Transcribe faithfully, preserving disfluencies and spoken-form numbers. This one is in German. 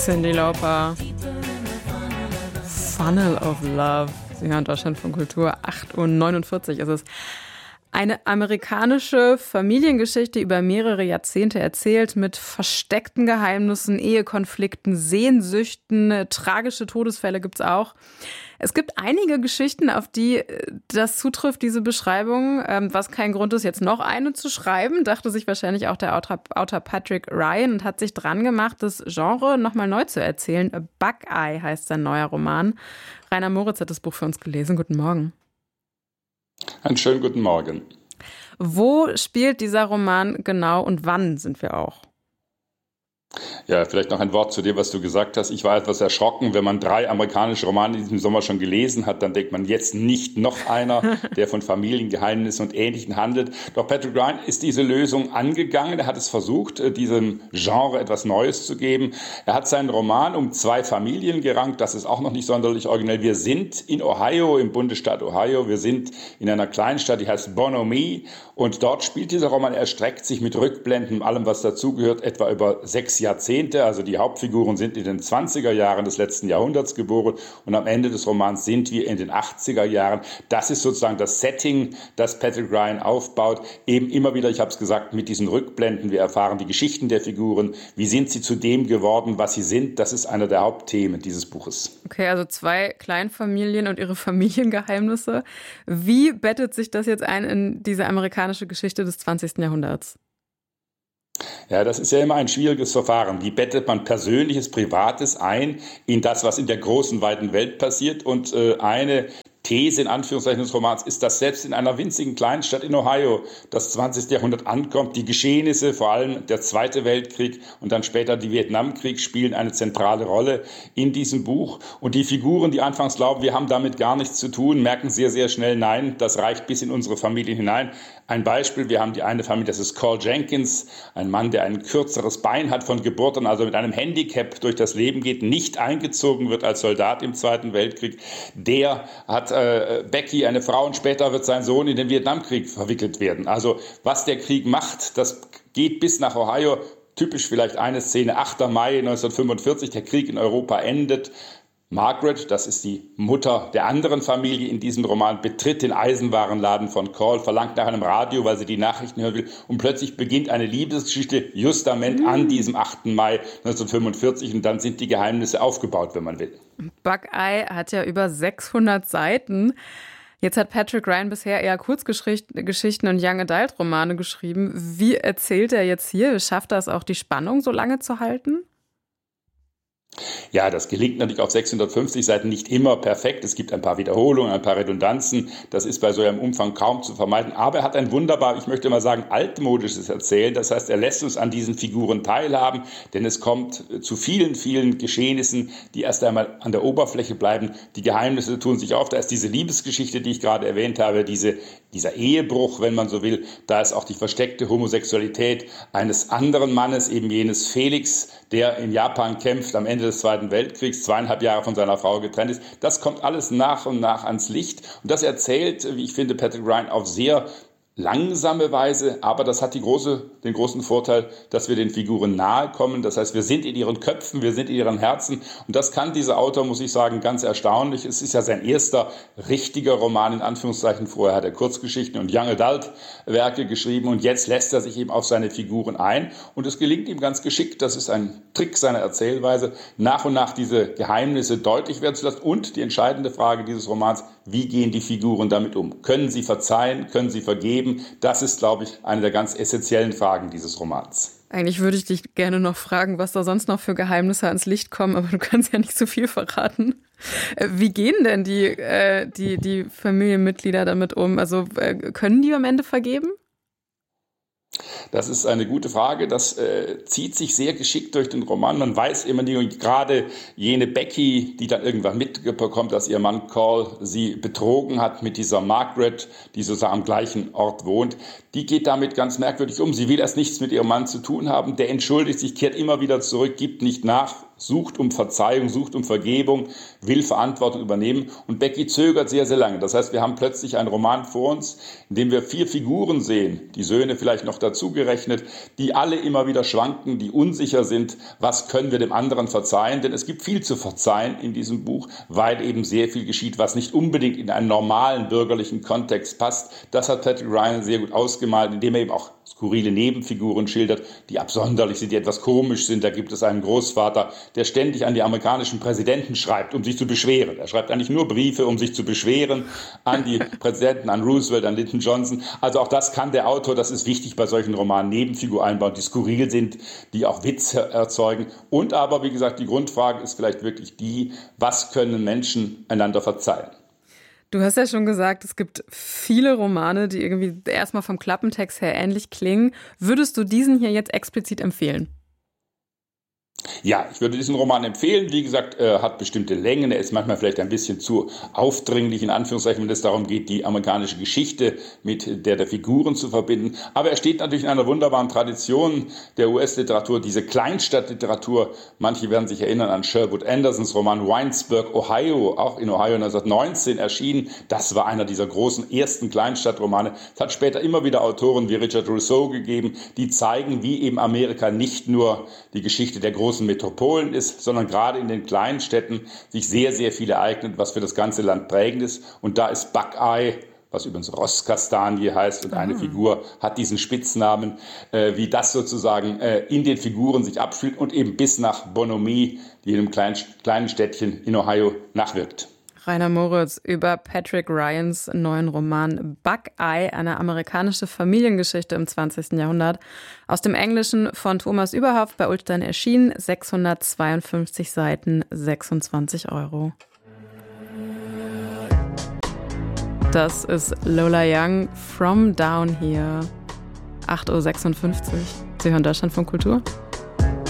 Cyndi Lauper. Funnel of Love. Sie hören Deutschland von Kultur. acht Uhr neunundvierzig ist es. Eine amerikanische Familiengeschichte über mehrere Jahrzehnte erzählt mit versteckten Geheimnissen, Ehekonflikten, Sehnsüchten, tragische Todesfälle gibt's auch. Es gibt einige Geschichten, auf die das zutrifft, diese Beschreibung, was kein Grund ist, jetzt noch eine zu schreiben, dachte sich wahrscheinlich auch der Autor, Autor Patrick Ryan und hat sich dran gemacht, das Genre nochmal neu zu erzählen. Buckeye heißt sein neuer Roman. Rainer Moritz hat das Buch für uns gelesen. Guten Morgen. Einen schönen guten Morgen. Wo spielt dieser Roman genau und wann sind wir auch? Ja, vielleicht noch ein Wort zu dem, was du gesagt hast. Ich war etwas erschrocken, wenn man drei amerikanische Romane in diesem Sommer schon gelesen hat, dann denkt man jetzt nicht noch einer, der von Familiengeheimnissen und Ähnlichem handelt. Doch Patrick Ryan ist diese Lösung angegangen. Er hat es versucht, diesem Genre etwas Neues zu geben. Er hat seinen Roman um zwei Familien gerankt. Das ist auch noch nicht sonderlich originell. Wir sind in Ohio, im Bundesstaat Ohio. Wir sind in einer Kleinstadt, die heißt Bonomi. Und dort spielt dieser Roman. Er streckt sich mit Rückblenden und allem, was dazugehört, etwa über sechs Jahrzehnte. Also die Hauptfiguren sind in den zwanziger Jahren des letzten Jahrhunderts geboren und am Ende des Romans sind wir in den achtziger Jahren. Das ist sozusagen das Setting, das Patrick Ryan aufbaut. Eben immer wieder, ich habe es gesagt, mit diesen Rückblenden. Wir erfahren die Geschichten der Figuren. Wie sind sie zu dem geworden, was sie sind? Das ist einer der Hauptthemen dieses Buches. Okay, also zwei Kleinfamilien und ihre Familiengeheimnisse. Wie bettet sich das jetzt ein in diese amerikanische Geschichte des zwanzigsten Jahrhunderts? Ja, das ist ja immer ein schwieriges Verfahren. Wie bettet man Persönliches, Privates ein in das, was in der großen, weiten Welt passiert? Und äh, eine These in Anführungszeichen des Romans ist, dass selbst in einer winzigen Kleinstadt in Ohio das zwanzigste Jahrhundert ankommt. Die Geschehnisse, vor allem der Zweite Weltkrieg und dann später die Vietnamkrieg, spielen eine zentrale Rolle in diesem Buch. Und die Figuren, die anfangs glauben, wir haben damit gar nichts zu tun, merken sehr, sehr schnell, nein, das reicht bis in unsere Familien hinein. Ein Beispiel, wir haben die eine Familie, das ist Carl Jenkins, ein Mann, der ein kürzeres Bein hat von Geburt an, also mit einem Handicap durch das Leben geht, nicht eingezogen wird als Soldat im Zweiten Weltkrieg. Der hat äh, Becky, eine Frau, und später wird sein Sohn in den Vietnamkrieg verwickelt werden. Also was der Krieg macht, das geht bis nach Ohio. Typisch vielleicht eine Szene, achter Mai neunzehnhundertfünfundvierzig, der Krieg in Europa endet. Margaret, das ist die Mutter der anderen Familie in diesem Roman, betritt den Eisenwarenladen von Carl, verlangt nach einem Radio, weil sie die Nachrichten hören will. Und plötzlich beginnt eine Liebesgeschichte justament mhm. an diesem achten Mai neunzehnhundertfünfundvierzig. Und dann sind die Geheimnisse aufgebaut, wenn man will. Buckeye hat ja über sechshundert Seiten. Jetzt hat Patrick Ryan bisher eher Kurzgeschichten und Young Adult Romane geschrieben. Wie erzählt er jetzt hier? Schafft er es auch, die Spannung so lange zu halten? Ja, das gelingt natürlich auf sechshundertfünfzig Seiten nicht immer perfekt. Es gibt ein paar Wiederholungen, ein paar Redundanzen. Das ist bei so einem Umfang kaum zu vermeiden. Aber er hat ein wunderbar, ich möchte mal sagen, altmodisches Erzählen. Das heißt, er lässt uns an diesen Figuren teilhaben, denn es kommt zu vielen, vielen Geschehnissen, die erst einmal an der Oberfläche bleiben. Die Geheimnisse tun sich auf. Da ist diese Liebesgeschichte, die ich gerade erwähnt habe, diese, dieser Ehebruch, wenn man so will. Da ist auch die versteckte Homosexualität eines anderen Mannes, eben jenes Felix, der in Japan kämpft, am Ende des Zweiten Weltkriegs, zweieinhalb Jahre von seiner Frau getrennt ist. Das kommt alles nach und nach ans Licht. Und das erzählt, wie ich finde, Patrick Ryan auf sehr langsame Weise, aber das hat die große, den großen Vorteil, dass wir den Figuren nahe kommen. Das heißt, wir sind in ihren Köpfen, wir sind in ihren Herzen. Und das kann dieser Autor, muss ich sagen, ganz erstaunlich. Es ist ja sein erster richtiger Roman, in Anführungszeichen. Vorher hat er Kurzgeschichten und Young Adult Werke geschrieben. Und jetzt lässt er sich eben auf seine Figuren ein. Und es gelingt ihm ganz geschickt. Das ist ein Trick seiner Erzählweise, nach und nach diese Geheimnisse deutlich werden zu lassen. Und die entscheidende Frage dieses Romans: Wie gehen die Figuren damit um? Können sie verzeihen? Können sie vergeben? Das ist, glaube ich, eine der ganz essentiellen Fragen dieses Romans. Eigentlich würde ich dich gerne noch fragen, was da sonst noch für Geheimnisse ans Licht kommen, aber du kannst ja nicht so viel verraten. Wie gehen denn die, äh, die, die Familienmitglieder damit um? Also äh, können die am Ende vergeben? Das ist eine gute Frage. Das äh, zieht sich sehr geschickt durch den Roman. Man weiß immer nicht, und gerade jene Becky, die dann irgendwann mitbekommt, dass ihr Mann Carl sie betrogen hat mit dieser Margaret, die sozusagen am gleichen Ort wohnt, die geht damit ganz merkwürdig um. Sie will erst nichts mit ihrem Mann zu tun haben. Der entschuldigt sich, kehrt immer wieder zurück, gibt nicht nach, sucht um Verzeihung, sucht um Vergebung, will Verantwortung übernehmen. Und Becky zögert sehr, sehr lange. Das heißt, wir haben plötzlich einen Roman vor uns, in dem wir vier Figuren sehen, die Söhne vielleicht noch dazugerechnet, die alle immer wieder schwanken, die unsicher sind, was können wir dem anderen verzeihen. Denn es gibt viel zu verzeihen in diesem Buch, weil eben sehr viel geschieht, was nicht unbedingt in einen normalen bürgerlichen Kontext passt. Das hat Patrick Ryan sehr gut ausgemalt, indem er eben auch skurrile Nebenfiguren schildert, die absonderlich sind, die etwas komisch sind. Da gibt es einen Großvater, der ständig an die amerikanischen Präsidenten schreibt, um sich zu beschweren. Er schreibt eigentlich nur Briefe, um sich zu beschweren an die Präsidenten, an Roosevelt, an Lyndon Johnson. Also auch das kann der Autor, das ist wichtig bei solchen Romanen, Nebenfigur einbauen, die skurril sind, die auch Witz erzeugen. Und aber, wie gesagt, die Grundfrage ist vielleicht wirklich die, was können Menschen einander verzeihen? Du hast ja schon gesagt, es gibt viele Romane, die irgendwie erstmal vom Klappentext her ähnlich klingen. Würdest du diesen hier jetzt explizit empfehlen? Ja, ich würde diesen Roman empfehlen. Wie gesagt, er hat bestimmte Längen. Er ist manchmal vielleicht ein bisschen zu aufdringlich, in Anführungszeichen, wenn es darum geht, die amerikanische Geschichte mit der der Figuren zu verbinden. Aber er steht natürlich in einer wunderbaren Tradition der U S-Literatur, diese Kleinstadtliteratur. Manche werden sich erinnern an Sherwood Andersons Roman Winesburg, Ohio, auch in Ohio neunzehnhundertneunzehn erschienen. Das war einer dieser großen ersten Kleinstadtromane. Es hat später immer wieder Autoren wie Richard Rousseau gegeben, die zeigen, wie eben Amerika nicht nur die Geschichte der großen Metropolen ist, sondern gerade in den kleinen Städten sich sehr, sehr viel ereignet, was für das ganze Land prägend ist. Und da ist Buckeye, was übrigens Rosskastanie heißt, und eine ah. Figur hat diesen Spitznamen, äh, wie das sozusagen äh, in den Figuren sich abspielt und eben bis nach Bonomie, die in einem kleinen, kleinen Städtchen in Ohio, nachwirkt. Rainer Moritz über Patrick Ryans neuen Roman Buckeye, eine amerikanische Familiengeschichte im zwanzigsten Jahrhundert. Aus dem Englischen von Thomas Überhoff, bei Ullstein erschienen, sechshundertzweiundfünfzig Seiten, sechsundzwanzig Euro. Das ist Lola Young, From Down Here, acht Uhr sechsundfünfzig. Sie hören Deutschlandfunk Kultur.